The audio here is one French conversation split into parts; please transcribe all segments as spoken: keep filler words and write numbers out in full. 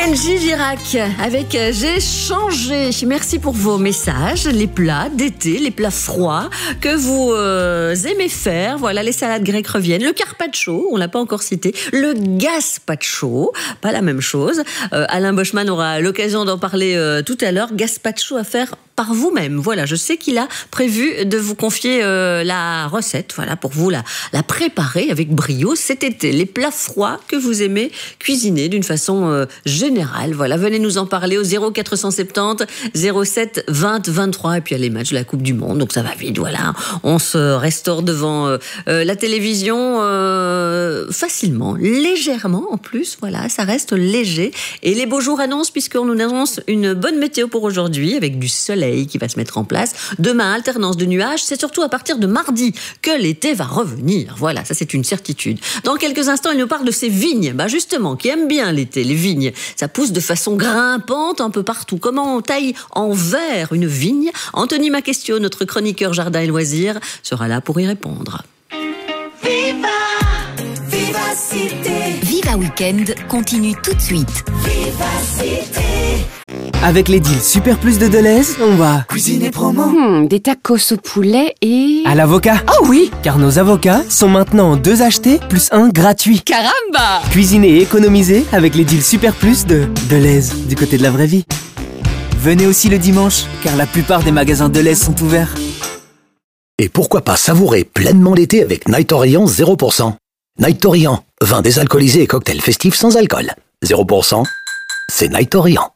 Kenji Girac avec J'ai changé. Merci pour vos messages, les plats d'été, les plats froids que vous euh, aimez faire. Voilà, les salades grecques reviennent. Le carpaccio, on l'a pas encore cité. Le gazpacho, pas la même chose. Euh, Alain Boschman aura l'occasion d'en parler euh, tout à l'heure. Gazpacho à faire par vous-même. Voilà, je sais qu'il a prévu de vous confier euh, la recette, voilà, pour vous la, la préparer avec brio cet été. Les plats froids que vous aimez cuisiner d'une façon euh, générale. Voilà, venez nous en parler au zéro quatre cent soixante-dix zéro sept vingt vingt-trois. Et puis il y a les matchs de la Coupe du Monde, donc ça va vite. Voilà, on se restaure devant euh, euh, la télévision euh, facilement, légèrement en plus. Voilà, ça reste léger. Et les beaux jours annoncent, puisqu'on nous annonce une bonne météo pour aujourd'hui avec du soleil qui va se mettre en place. Demain, alternance de nuages. C'est surtout à partir de mardi que l'été va revenir. Voilà, ça c'est une certitude. Dans quelques instants, il nous parle de ces vignes, bah justement, qui aiment bien l'été, les vignes. Ça pousse de façon grimpante un peu partout. Comment on taille en verre une vigne? Anthony Maquestio, notre chroniqueur jardin et loisirs, sera là pour y répondre. Viva Vivacité. Viva Weekend continue tout de suite. Vivacité. Avec les deals Super Plus de Deleuze, on va cuisiner promo. Hmm, des tacos au poulet et... à l'avocat. Oh oui, Car nos avocats sont maintenant deux achetés plus un gratuit. caramba. Cuisiner et économiser avec les deals Super Plus de Deleuze, du côté de la vraie vie. Venez aussi le dimanche, car la plupart des magasins Deleuze sont ouverts. Et pourquoi pas savourer pleinement l'été avec Night Orient zéro pour cent. Night Orient, vin désalcoolisé et cocktail festif sans alcool. zéro pour cent, c'est Night Orient.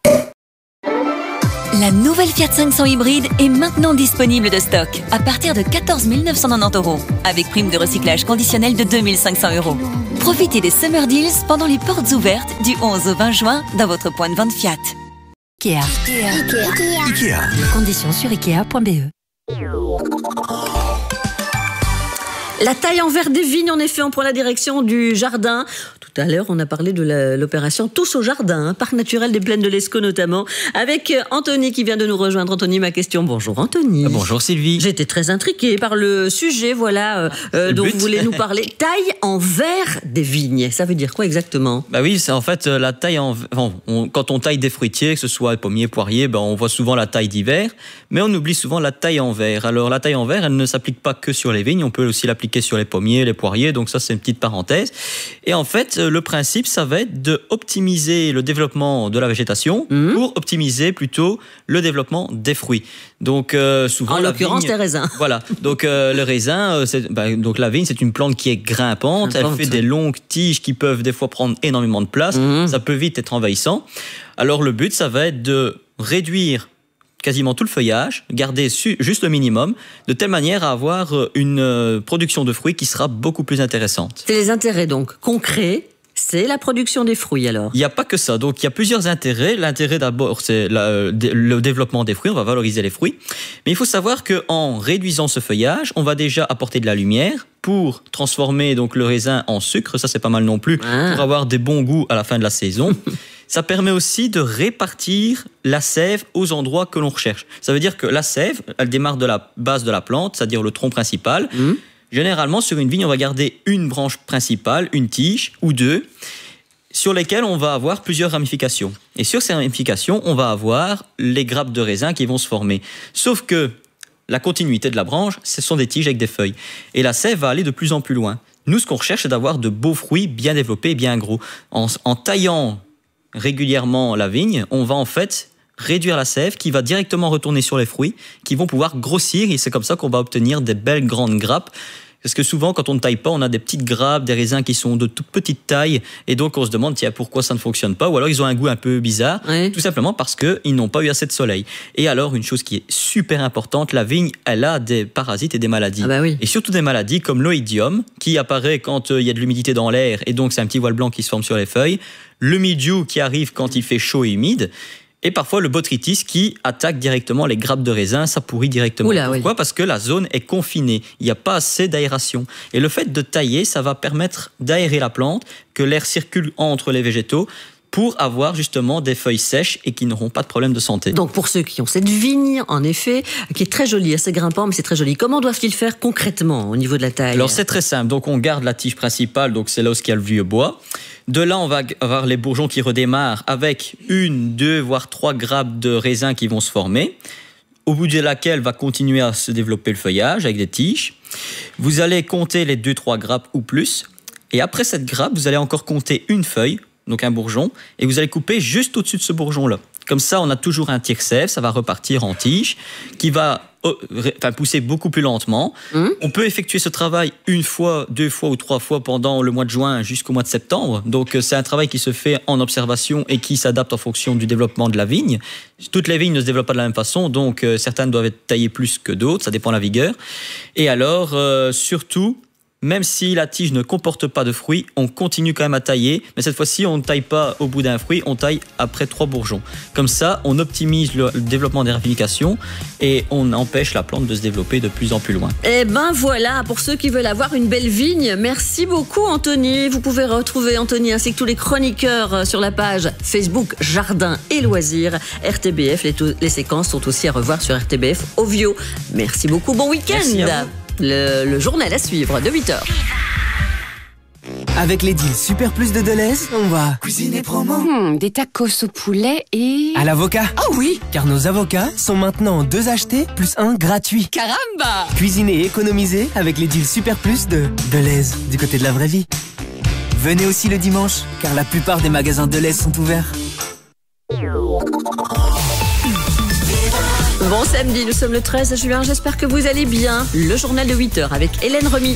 La nouvelle Fiat cinq cents hybride est maintenant disponible de stock à partir de quatorze mille neuf cent quatre-vingt-dix euros avec prime de recyclage conditionnelle de deux mille cinq cents euros. Profitez des Summer Deals pendant les portes ouvertes du onze au vingt juin dans votre point de vente Fiat. Ikea. Ikea. Ikea. Conditions sur ikea point b e. La taille en verre des vignes, en effet, on prend la direction du jardin. Tout à l'heure, on a parlé de la, l'opération Tous au jardin, hein, parc naturel des Plaines de l'Escaut notamment, avec Anthony qui vient de nous rejoindre. Anthony, ma question. Bonjour Anthony. Bonjour Sylvie. J'étais très intriguée par le sujet, voilà, euh, euh, dont but. vous voulez nous parler. Taille en verre des vignes, ça veut dire quoi exactement? Bah oui, c'est en fait euh, la taille en... Enfin, on- quand on taille des fruitiers, que ce soit pommiers, poiriers, ben on voit souvent la taille d'hiver, mais on oublie souvent la taille en verre. Alors la taille en verre, elle ne s'applique pas que sur les vignes, on peut aussi l'appliquer sur les pommiers, les poiriers, donc ça c'est une petite parenthèse. Et en fait, euh, le principe, ça va être de optimiser le développement de la végétation Mhm. pour optimiser plutôt le développement des fruits. Donc euh, souvent En la l'occurrence, vigne- les raisins. Voilà, donc euh, le raisin, euh, c'est, bah, donc la vigne, c'est une plante qui est grimpante, Grimpante. elle fait des longues tiges qui peuvent des fois prendre énormément de place, Mhm. ça peut vite être envahissant. Alors le but, ça va être de réduire quasiment tout le feuillage, garder su- juste le minimum, de telle manière à avoir euh, une euh, production de fruits qui sera beaucoup plus intéressante. C'est les intérêts donc concrets, c'est la production des fruits alors. Il n'y a pas que ça, donc il y a plusieurs intérêts. L'intérêt d'abord, c'est la- euh, dé- le développement des fruits, on va valoriser les fruits. Mais il faut savoir qu'en réduisant ce feuillage, on va déjà apporter de la lumière pour transformer donc le raisin en sucre, ça c'est pas mal non plus, Ah. pour avoir des bons goûts à la fin de la saison. Ça permet aussi de répartir la sève aux endroits que l'on recherche. Ça veut dire que la sève, elle démarre de la base de la plante, c'est-à-dire le tronc principal. Mhm. Généralement, sur une vigne, on va garder une branche principale, une tige ou deux, sur lesquelles on va avoir plusieurs ramifications. Et sur ces ramifications, on va avoir les grappes de raisin qui vont se former. Sauf que la continuité de la branche, ce sont des tiges avec des feuilles. Et la sève va aller de plus en plus loin. Nous, ce qu'on recherche, c'est d'avoir de beaux fruits bien développés et bien gros. En, en taillant régulièrement la vigne, on va en fait réduire la sève qui va directement retourner sur les fruits, qui vont pouvoir grossir, et c'est comme ça qu'on va obtenir des belles grandes grappes. Parce que souvent, quand on ne taille pas, on a des petites grappes, des raisins qui sont de toute petite taille, et donc on se demande tiens, pourquoi ça ne fonctionne pas, ou alors ils ont un goût un peu bizarre, Ouais. tout simplement parce qu'ils n'ont pas eu assez de soleil. Et alors, une chose qui est super importante, la vigne, elle a des parasites et des maladies. Ah bah oui. Et surtout des maladies comme l'oïdium, qui apparaît quand euh, il y a de l'humidité dans l'air, et donc c'est un petit voile blanc qui se forme sur les feuilles, le mildiou qui arrive quand il fait chaud et humide, et parfois le botrytis qui attaque directement les grappes de raisin, ça pourrit directement. Oula, oui. Pourquoi ? Parce que la zone est confinée, il n'y a pas assez d'aération. Et le fait de tailler, ça va permettre d'aérer la plante, que l'air circule entre les végétaux, pour avoir justement des feuilles sèches et qui n'auront pas de problème de santé. Donc pour ceux qui ont cette vigne, en effet, qui est très jolie, assez grimpant, mais c'est très joli. Comment doivent-ils faire concrètement au niveau de la taille? Alors c'est très simple, donc on garde la tige principale, donc c'est là où il y a le vieux bois. De là, on va avoir les bourgeons qui redémarrent avec une, deux, voire trois grappes de raisin qui vont se former, au bout de laquelle va continuer à se développer le feuillage avec des tiges. Vous allez compter les deux, trois grappes ou plus. Et après cette grappe, vous allez encore compter une feuille, donc un bourgeon, et vous allez couper juste au-dessus de ce bourgeon-là. Comme ça, on a toujours un tire-sève, ça va repartir en tige, qui va euh, enfin, pousser beaucoup plus lentement. Mmh. On peut effectuer ce travail une fois, deux fois ou trois fois pendant le mois de juin jusqu'au mois de septembre. Donc, c'est un travail qui se fait en observation et qui s'adapte en fonction du développement de la vigne. Toutes les vignes ne se développent pas de la même façon, donc euh, certaines doivent être taillées plus que d'autres, ça dépend de la vigueur. Et alors, euh, surtout, même si la tige ne comporte pas de fruits, on continue quand même à tailler. Mais cette fois-ci, on ne taille pas au bout d'un fruit, on taille après trois bourgeons. Comme ça, on optimise le, le développement des ramifications et on empêche la plante de se développer de plus en plus loin. Et ben voilà, pour ceux qui veulent avoir une belle vigne, merci beaucoup Anthony. Vous pouvez retrouver Anthony ainsi que tous les chroniqueurs sur la page Facebook Jardin et Loisirs R T B F. Les, les séquences sont aussi à revoir sur R T B F Ovio. Merci beaucoup, bon week-end. Merci à vous. Le, le journal à suivre de huit heures. Avec les deals Super Plus de Deleuze, on va cuisiner promo. Hmm, des tacos au poulet et... À l'avocat. Ah oui. Car nos avocats sont maintenant deux achetés plus un gratuit. Caramba. Cuisiner et économiser avec les deals Super Plus de Deleuze, du côté de la vraie vie. Venez aussi le dimanche, car la plupart des magasins Deleuze sont ouverts. Bon samedi, nous sommes le treize juin, j'espère que vous allez bien. Le journal de huit heures avec Hélène Remy.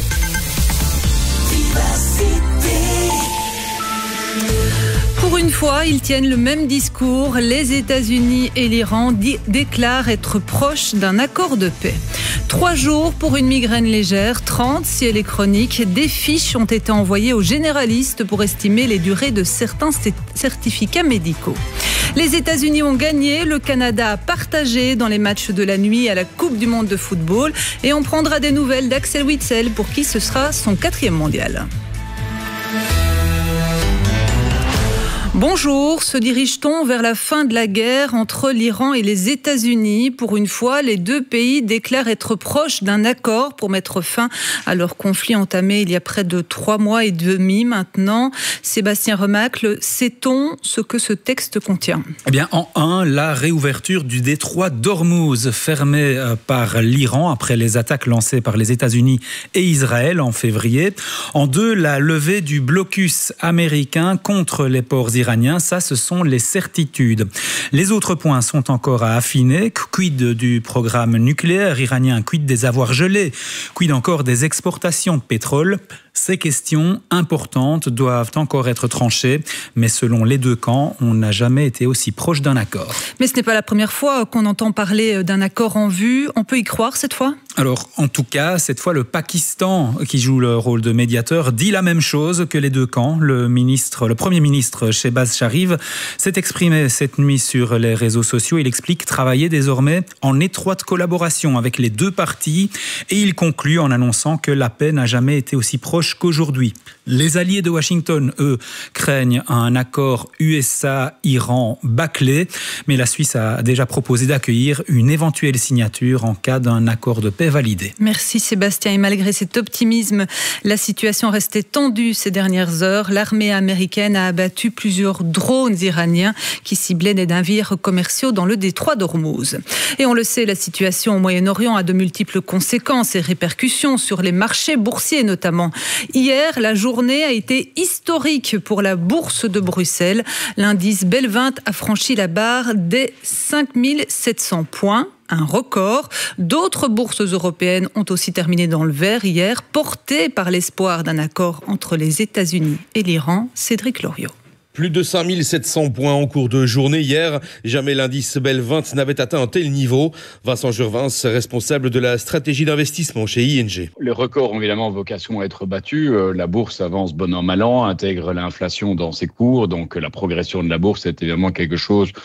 Pour une fois, ils tiennent le même discours. Les États-Unis et l'Iran di- déclarent être proches d'un accord de paix. Trois jours pour une migraine légère, trente si elle est chronique. Des fiches ont été envoyées aux généralistes pour estimer les durées de certains c- certificats médicaux. Les États-Unis ont gagné, le Canada a partagé dans les matchs de la nuit à la Coupe du Monde de football. Et on prendra des nouvelles d'Axel Witsel pour qui ce sera son quatrième mondial. Bonjour, se dirige-t-on vers la fin de la guerre entre l'Iran et les États-Unis ? Pour une fois, les deux pays déclarent être proches d'un accord pour mettre fin à leur conflit entamé il y a près de trois mois et demi maintenant. Sébastien Remacle, sait-on ce que ce texte contient ? Eh bien, en un, la réouverture du détroit d'Ormuz, fermé par l'Iran après les attaques lancées par les États-Unis et Israël en février. En deux, la levée du blocus américain contre les ports iraniens. Ça, ce sont les certitudes. Les autres points sont encore à affiner. Quid du programme nucléaire iranien? Quid des avoirs gelés? Quid encore des exportations de pétrole? Ces questions importantes doivent encore être tranchées, mais selon les deux camps, on n'a jamais été aussi proche d'un accord. Mais ce n'est pas la première fois qu'on entend parler d'un accord en vue. On peut y croire cette fois ? Alors, en tout cas, cette fois, le Pakistan, qui joue le rôle de médiateur, dit la même chose que les deux camps. Le ministre, le premier ministre Shehbaz Sharif s'est exprimé cette nuit sur les réseaux sociaux. Il explique travailler désormais en étroite collaboration avec les deux parties et il conclut en annonçant que la paix n'a jamais été aussi proche qu'aujourd'hui. Les alliés de Washington, eux, craignent un accord U S A-Iran bâclé, mais la Suisse a déjà proposé d'accueillir une éventuelle signature en cas d'un accord de paix validé. Merci Sébastien. Et malgré cet optimisme, la situation restait tendue ces dernières heures. L'armée américaine a abattu plusieurs drones iraniens qui ciblaient des navires commerciaux dans le détroit d'Ormuz. Et on le sait, la situation au Moyen-Orient a de multiples conséquences et répercussions sur les marchés boursiers notamment. Hier, la journée a été historique pour la bourse de Bruxelles. L'indice Bel vingt a franchi la barre des cinq mille sept cents points. Un record. D'autres bourses européennes ont aussi terminé dans le vert hier, portées par l'espoir d'un accord entre les États-Unis et l'Iran. Cédric Loriot. Plus de cinq mille sept cents points en cours de journée hier. Jamais l'indice Bel vingt n'avait atteint un tel niveau. Vincent Jurvins, responsable de la stratégie d'investissement chez I N G. Les records ont évidemment vocation à être battus. La bourse avance bon an mal an, intègre l'inflation dans ses cours. Donc la progression de la bourse est évidemment quelque chose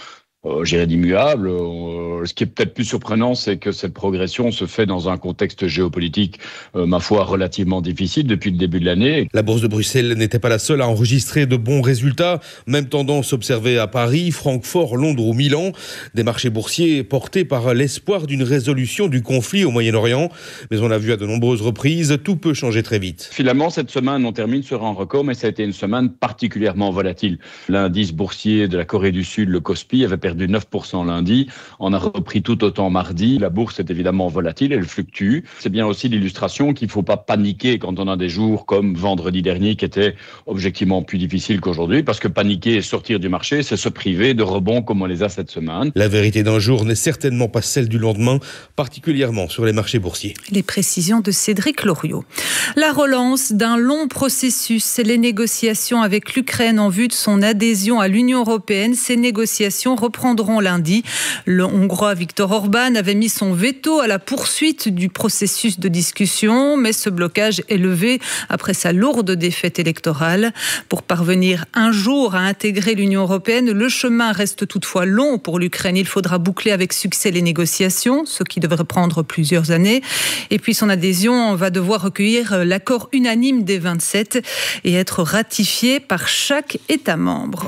euh, j'ai dit immuable. Euh, ce qui est peut-être plus surprenant, c'est que cette progression se fait dans un contexte géopolitique, euh, ma foi, relativement difficile depuis le début de l'année. La bourse de Bruxelles n'était pas la seule à enregistrer de bons résultats. Même tendance observée à Paris, Francfort, Londres ou Milan. Des marchés boursiers portés par l'espoir d'une résolution du conflit au Moyen-Orient. Mais on a vu à de nombreuses reprises, tout peut changer très vite. Finalement, cette semaine, on termine sur un record, mais ça a été une semaine particulièrement volatile. L'indice boursier de la Corée du Sud, le Kospi, avait perdu neuf pour cent lundi. On a repris tout autant mardi. La bourse est évidemment volatile, elle fluctue. C'est bien aussi l'illustration qu'il ne faut pas paniquer quand on a des jours comme vendredi dernier qui étaient objectivement plus difficiles qu'aujourd'hui, parce que paniquer et sortir du marché, c'est se priver de rebonds comme on les a cette semaine. La vérité d'un jour n'est certainement pas celle du lendemain, particulièrement sur les marchés boursiers. Les précisions de Cédric Loriot. La relance d'un long processus, les négociations avec l'Ukraine en vue de son adhésion à l'Union européenne. Ces négociations reprendront lundi. Le Hongrois Viktor Orban avait mis son veto à la poursuite du processus de discussion, mais ce blocage est levé après sa lourde défaite électorale. Pour parvenir un jour à intégrer l'Union européenne, le chemin reste toutefois long pour l'Ukraine. Il faudra boucler avec succès les négociations, ce qui devrait prendre plusieurs années. Et puis son adhésion va devoir recueillir l'accord unanime des vingt-sept et être ratifié par chaque État membre.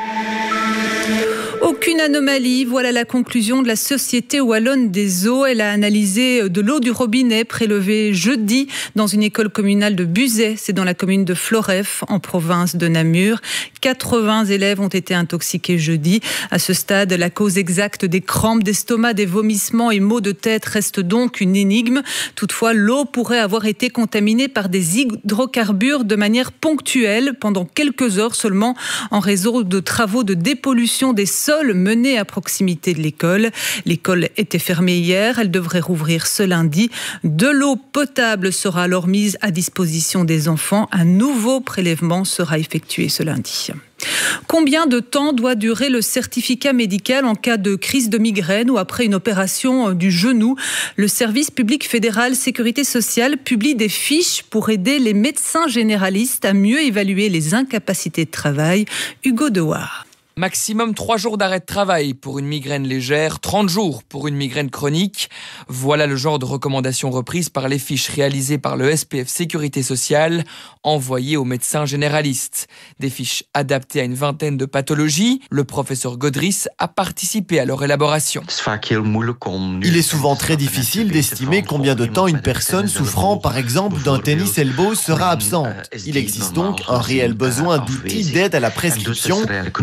Aucune anomalie, voilà la conclusion de la Société wallonne des eaux. Elle a analysé de l'eau du robinet prélevée jeudi dans une école communale de Buzet, c'est dans la commune de Floreffe, en province de Namur. quatre-vingts élèves ont été intoxiqués jeudi. À ce stade, la cause exacte des crampes d'estomac, des vomissements et maux de tête reste donc une énigme. Toutefois, l'eau pourrait avoir été contaminée par des hydrocarbures de manière ponctuelle pendant quelques heures seulement en raison de travaux de dépollution des sols menés à proximité de l'école. L'école était fermée hier, elle devrait rouvrir ce lundi. De l'eau potable sera alors mise à disposition des enfants. Un nouveau prélèvement sera effectué ce lundi. Combien de temps doit durer le certificat médical en cas de crise de migraine ou après une opération du genou ? Le service public fédéral Sécurité sociale publie des fiches pour aider les médecins généralistes à mieux évaluer les incapacités de travail. Hugo Dewar. Maximum trois jours d'arrêt de travail pour une migraine légère, trente jours pour une migraine chronique. Voilà le genre de recommandations reprises par les fiches réalisées par le S P F Sécurité sociale, envoyées aux médecins généralistes. Des fiches adaptées à une vingtaine de pathologies. Le professeur Godris a participé à leur élaboration. Il est souvent très difficile d'estimer combien de temps une personne souffrant, par exemple, d'un tennis elbow sera absente. Il existe donc un réel besoin d'outils d'aide à la prescription.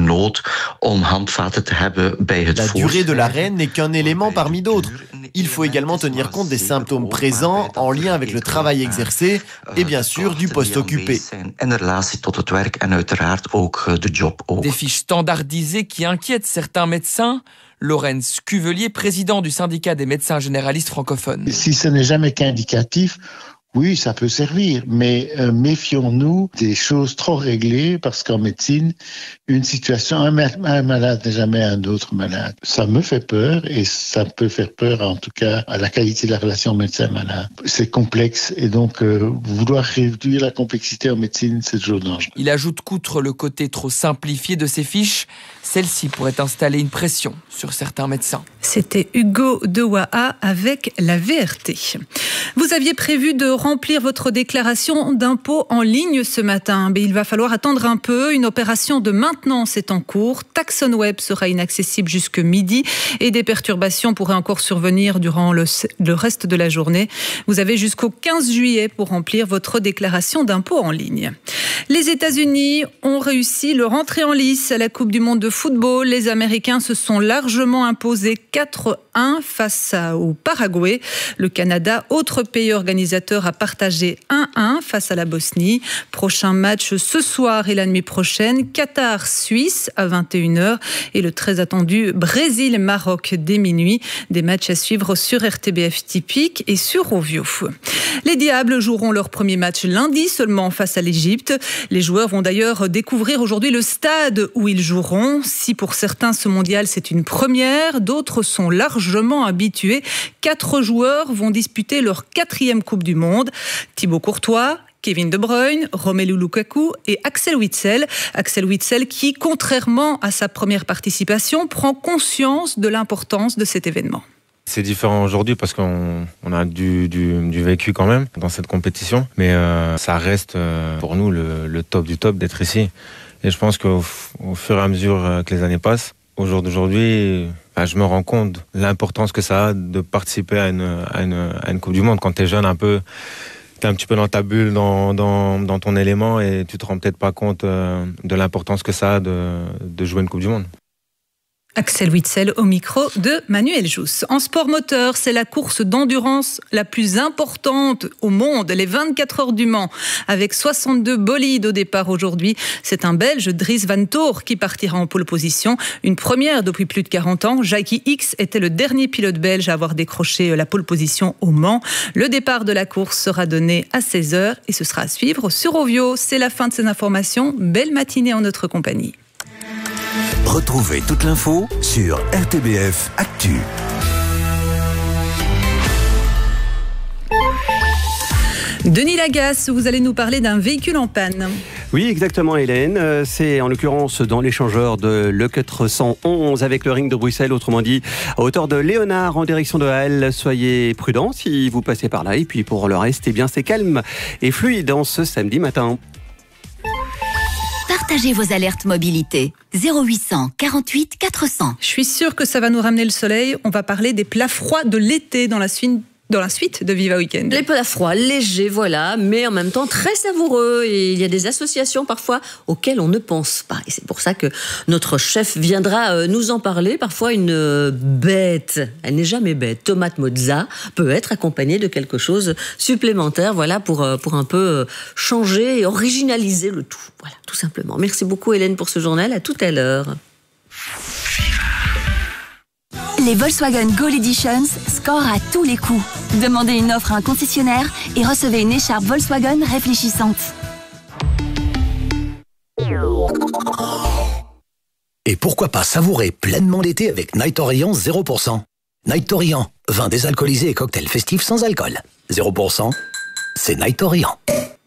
La durée de l'arrêt n'est qu'un élément parmi d'autres. Il faut également tenir compte des symptômes présents en lien avec le travail exercé et bien sûr du poste occupé. Des fiches standardisées qui inquiètent certains médecins. Laurence Cuvelier, président du syndicat des médecins généralistes francophones. Si ce n'est jamais qu'indicatif, oui, ça peut servir, mais euh, méfions-nous des choses trop réglées parce qu'en médecine, une situation, un, un malade n'est jamais un autre malade. Ça me fait peur et ça peut faire peur en tout cas à la qualité de la relation médecin-malade. C'est complexe et donc euh, vouloir réduire la complexité en médecine, c'est toujours dangereux. Il ajoute qu'outre le côté trop simplifié de ces fiches, celle-ci pourrait installer une pression sur certains médecins. C'était Hugo Dewaha avec la V R T. Vous aviez prévu de remplir votre déclaration d'impôt en ligne ce matin, mais il va falloir attendre un peu. Une opération de maintenance est en cours. TaxonWeb sera inaccessible jusque midi et des perturbations pourraient encore survenir durant le, le reste de la journée. Vous avez jusqu'au quinze juillet pour remplir votre déclaration d'impôt en ligne. Les États-Unis ont réussi leur entrée en lice à la Coupe du Monde de football. Les Américains se sont largement imposés quatre un face au Paraguay. Le Canada, autre pays organisateur, a partagé un un face à la Bosnie. Prochain match ce soir et la nuit prochaine, Qatar-Suisse à vingt et une heures et le très attendu Brésil-Maroc dès minuit. Des matchs à suivre sur R T B F Typique et sur Ovio. Les Diables joueront leur premier match lundi seulement face à l'Égypte. Les joueurs vont d'ailleurs découvrir aujourd'hui le stade où ils joueront. Si pour certains ce mondial c'est une première, d'autres sont largement habitués. Quatre joueurs vont disputer leur quatrième Coupe du Monde. Thibaut Courtois, Kevin De Bruyne, Romelu Lukaku et Axel Witsel. Axel Witsel qui, contrairement à sa première participation, prend conscience de l'importance de cet événement. C'est différent aujourd'hui parce qu'on on a du, du, du vécu quand même dans cette compétition, mais euh, ça reste euh, pour nous le, le top du top d'être ici. Et je pense qu'au au fur et à mesure que les années passent, au jour d'aujourd'hui, bah, je me rends compte de l'importance que ça a de participer à une, à une, à une Coupe du Monde. Quand tu es jeune un peu, tu es un petit peu dans ta bulle, dans, dans, dans ton élément, et tu te rends peut-être pas compte euh, de l'importance que ça a de, de jouer une Coupe du Monde. Axel Witsel au micro de Manuel Jousse. En sport moteur, c'est la course d'endurance la plus importante au monde, les vingt-quatre heures du Mans, avec soixante-deux bolides au départ aujourd'hui. C'est un Belge, Dries Van Toor, qui partira en pole position. Une première depuis plus de quarante ans. Jackie Hicks était le dernier pilote belge à avoir décroché la pole position au Mans. Le départ de la course sera donné à seize heures et ce sera à suivre sur Ovio. C'est la fin de ces informations. Belle matinée en notre compagnie. Retrouvez toute l'info sur R T B F Actu. Denis Lagasse, vous allez nous parler d'un véhicule en panne. Oui, exactement, Hélène. C'est en l'occurrence dans l'échangeur de l'E quatre cent onze avec le ring de Bruxelles, autrement dit à hauteur de Léonard en direction de Halle. Soyez prudents si vous passez par là. Et puis pour le reste, eh bien, c'est calme et fluide en ce samedi matin. Partagez vos alertes mobilité. zéro huit cent quarante-huit quatre cents. Je suis sûre que ça va nous ramener le soleil. On va parler des plats froids de l'été dans la suite. Dans la suite de Viva Weekend. Les plats froids, légers, voilà, mais en même temps très savoureux. Et il y a des associations parfois auxquelles on ne pense pas. Et c'est pour ça que notre chef viendra nous en parler. Parfois une bête, elle n'est jamais bête, tomate mozza, peut être accompagnée de quelque chose supplémentaire, voilà, pour, pour un peu changer et originaliser le tout. Voilà, tout simplement. Merci beaucoup Hélène pour ce journal. À tout à l'heure. Les Volkswagen Gold Editions scorent à tous les coups. Demandez une offre à un concessionnaire et recevez une écharpe Volkswagen réfléchissante. Et pourquoi pas savourer pleinement l'été avec Night Orient zéro pour cent. Night Orient, vin désalcoolisé et cocktail festif sans alcool. zéro pour cent, c'est Night Orient.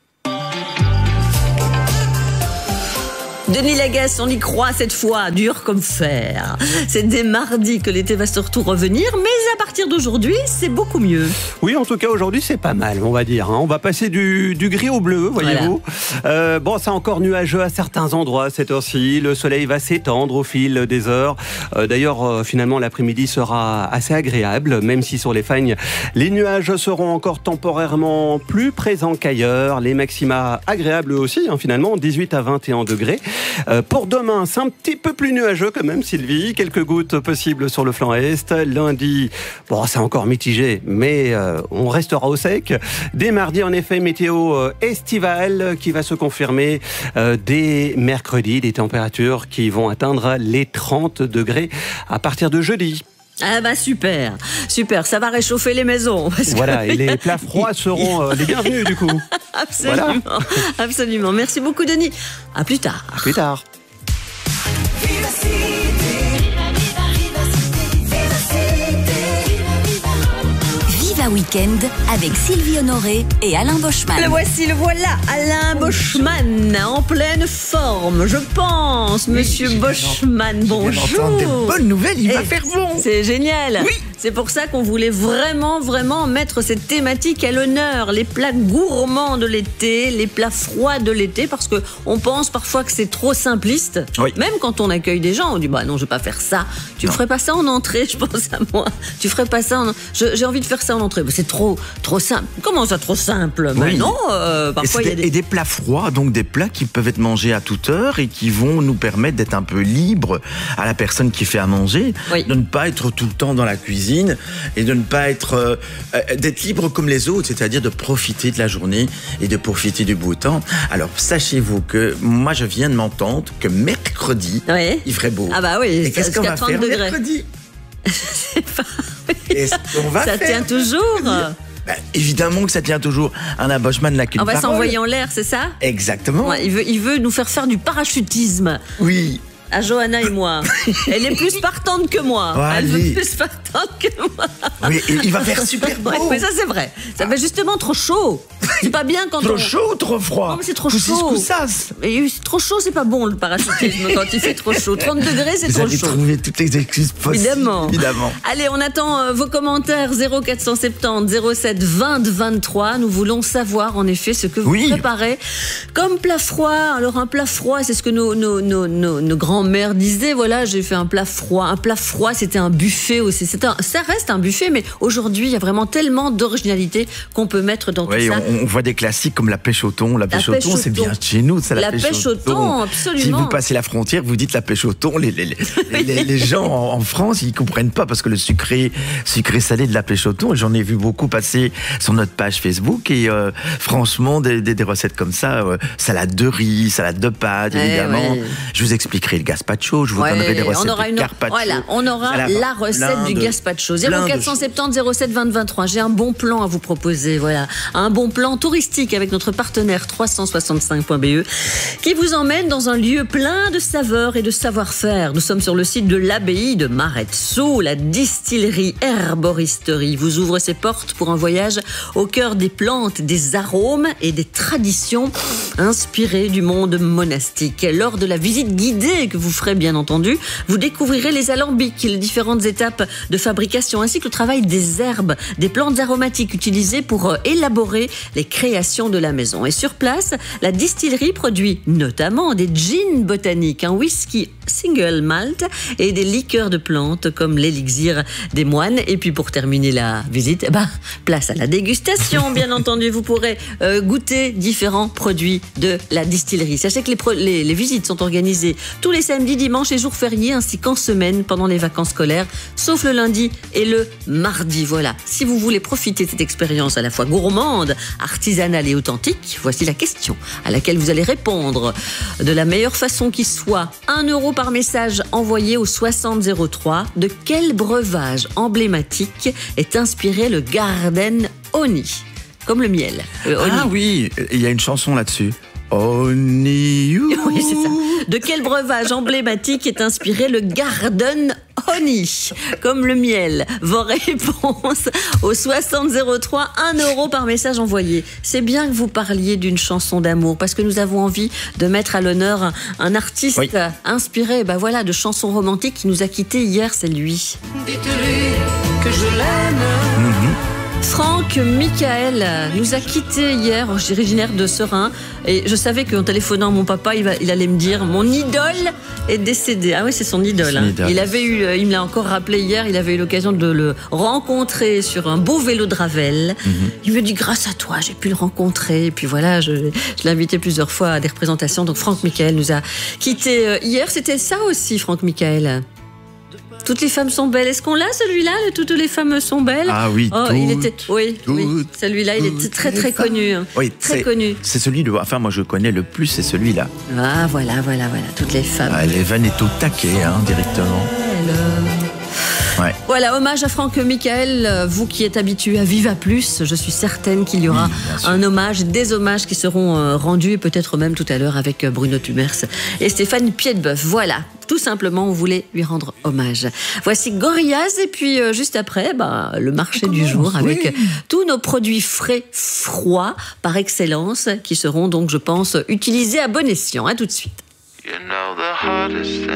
Denis Lagasse, on y croit cette fois, dur comme fer. C'est dès mardi que l'été va surtout revenir, mais à partir d'aujourd'hui, c'est beaucoup mieux. Oui, en tout cas, aujourd'hui, c'est pas mal, on va dire. Hein. On va passer du, du gris au bleu, voyez-vous. Voilà. Euh, bon, c'est encore nuageux à certains endroits à cette heure-ci. Le soleil va s'étendre au fil des heures. Euh, d'ailleurs, euh, finalement, l'après-midi sera assez agréable, même si sur les Fagnes, les nuages seront encore temporairement plus présents qu'ailleurs. Les maxima agréables aussi, hein, finalement, dix-huit à vingt et un degrés. Euh, pour demain, c'est un petit peu plus nuageux quand même, Sylvie. Quelques gouttes possibles sur le flanc est. Lundi, bon, c'est encore mitigé, mais euh, on restera au sec. Dès mardi, en effet, météo euh, estivale qui va se confirmer. Euh, dès mercredi, des températures qui vont atteindre les trente degrés à partir de jeudi. Ah bah super, super, ça va réchauffer les maisons. Parce voilà, que... et les plats froids seront euh, les bienvenus du coup. Absolument, voilà. Absolument. Merci beaucoup Denis. À plus tard. À plus tard. Viva Weekend avec Sylvie Honoré et Alain Boschmann. Le voici, le voilà, Alain Boschmann, en pleine forme, je pense. Monsieur oui, Boschmann, bonjour. Des bonnes nouvelles, il et va faire bon. C'est génial. Oui. C'est pour ça qu'on voulait vraiment, vraiment mettre cette thématique à l'honneur. Les plats gourmands de l'été, les plats froids de l'été, parce qu'on pense parfois que c'est trop simpliste. Oui. Même quand on accueille des gens, on dit bah non, je vais pas faire ça. Tu ne ferais pas ça en entrée, je pense à moi. Tu ferais pas ça en... je, J'ai envie de faire ça en entrée. C'est trop, trop simple. Comment ça, trop simple? Oui. Ben non, euh, parfois il y a des... Et des plats froids, donc des plats qui peuvent être mangés à toute heure et qui vont nous permettre d'être un peu libres à la personne qui fait à manger, oui. de ne pas être tout le temps dans la cuisine et de ne pas être euh, d'être libre comme les autres, c'est-à-dire de profiter de la journée et de profiter du beau temps. Alors sachez-vous que moi je viens de m'entendre que mercredi oui. il ferait beau. Ah bah oui. Et qu'est-ce qu'on va faire degrés. mercredi? C'est pas... Est-ce qu'on va ça faire tient toujours. Ben, évidemment que ça tient toujours. Un Boschmann n'a qu'une On va parole. s'envoyer en l'air, c'est ça? Exactement. Ouais, il veut, il veut nous faire faire du parachutisme. Oui. à Johanna et moi. Elle est plus partante que moi. Oh, Elle allez. est plus partante que moi. Oui, et il va faire super beau. Ouais, oui, ça c'est vrai. Ça fait justement trop chaud. C'est pas bien quand Trop on... chaud ou trop froid? Non, mais c'est trop Coussis, chaud. coussas. Et c'est trop chaud, c'est pas bon le parachutisme quand il fait trop chaud. trente degrés, c'est Vous trop allez chaud. trouver toutes les excuses possibles. Évidemment. Évidemment. Allez, on attend euh, vos commentaires zéro quatre cent soixante-dix zéro sept vingt vingt-trois. Nous voulons savoir en effet ce que vous Oui. préparez comme plat froid. Alors un plat froid, c'est ce que nos, nos, nos, nos, nos grands-mères disaient. Voilà, j'ai fait un plat froid. Un plat froid, c'était un buffet aussi. C'est un, ça reste un buffet, mais aujourd'hui, il y a vraiment tellement d'originalité qu'on peut mettre dans Oui, tout ça. on, on voit des classiques comme la pêche au thon. La pêche, pêche au thon, au c'est thon. bien chez nous, ça, la, La pêche au thon, absolument. Si vous passez la frontière, vous dites la pêche au thon, les, les, les, les, les gens en, en France, ils comprennent pas parce que le sucré, sucré salé de la pêche au thon, j'en ai vu beaucoup passer sur notre page Facebook et euh, franchement, des, des, des recettes comme ça, euh, salade de riz, salade de pâtes, Ouais, évidemment. ouais. Je vous expliquerai le gazpacho, je vous Ouais, donnerai des recettes on aura de une, carpaccio. voilà, on aura Ça, la recette plein du de- gazpacho. plein zéro de quatre cent soixante-dix zéro sept vingt vingt-trois. J'ai un bon plan à vous proposer. Voilà, un bon plan touristique avec notre partenaire trois cent soixante-cinq point b e qui vous emmène dans un lieu plein de saveurs et de savoir-faire. Nous sommes sur le site de l'abbaye de Maretsu. La distillerie herboristerie vous ouvre ses portes pour un voyage au cœur des plantes, des arômes et des traditions inspirées du monde monastique. Lors de la visite guidée que vous ferez bien entendu, vous découvrirez les alambics, les différentes étapes de fabrication ainsi que le travail des herbes, des plantes aromatiques utilisées pour euh, élaborer les créations de la maison. Et sur place, la distillerie produit notamment des gins botaniques, un whisky single malt et des liqueurs de plantes comme l'élixir des moines. Et puis pour terminer la visite, eh ben, place à la dégustation. Bien entendu, vous pourrez euh, goûter différents produits de la distillerie. Sachez que les, pro- les, les visites sont organisées tous les samedis, dimanches et jours fériés ainsi qu'en semaine pendant les vacances scolaires, sauf le lundi et le mardi. Voilà. Si vous voulez profiter de cette expérience à la fois gourmande, artisanale et authentique, voici la question à laquelle vous allez répondre de la meilleure façon qui soit. un euro par message envoyé au soixante zéro trois. De quel breuvage emblématique est inspiré le Garden Honey? Comme le miel. Le honey. Ah oui, il y a une chanson là-dessus. Honey you. Oui, c'est ça. De quel breuvage emblématique est inspiré le Garden Honey? Comme le miel. Vos réponses au soixante zéro trois, un euro par message envoyé. C'est bien que vous parliez d'une chanson d'amour parce que nous avons envie de mettre à l'honneur un, un artiste Oui. inspiré ben voilà, de chansons romantiques qui nous a quittés hier, c'est lui. Dites-lui que je l'aime. Mhm. Franck Michael nous a quittés hier, je suis originaire de Serein, et je savais qu'en téléphonant à mon papa, il, va, il allait me dire « Mon idole est décédé ». Ah oui, c'est son idole. Son hein. idole. Il avait eu, il me l'a encore rappelé hier, il avait eu l'occasion de le rencontrer sur un beau vélo de Ravel. Mhm. Il me dit « Grâce à toi, j'ai pu le rencontrer ». Et puis voilà, je, je l'ai invité plusieurs fois à des représentations. Donc Franck Michael nous a quittés euh, hier. C'était ça aussi, Franck Michael. Toutes les femmes sont belles. Est-ce qu'on l'a celui-là, le Toutes les femmes sont belles? Ah oui, Oh, toutes, il était, oui, oui. toutes, Celui-là, il est très très connu. hein. Oui, Très c'est- connu. C'est celui de. Enfin, moi, je connais le plus, c'est celui-là. Ah, voilà, voilà, voilà. Toutes les femmes. Ah, Eleven est au taquet, hein, directement. Ouais. Voilà, hommage à Franck Michael. Euh, Vous qui êtes habitué à Viva Plus, je suis certaine qu'il y aura un hommage, des hommages qui seront euh, rendus, et peut-être même tout à l'heure avec euh, Bruno Tumers et Stéphane Piedboeuf. Voilà, tout simplement, on voulait lui rendre hommage. Voici Gorillaz, et puis euh, juste après, bah, le marché du jour avec oui. tous nos produits frais, froids, par excellence, qui seront donc, je pense, utilisés à bon escient. À tout de suite. You know the hardest thing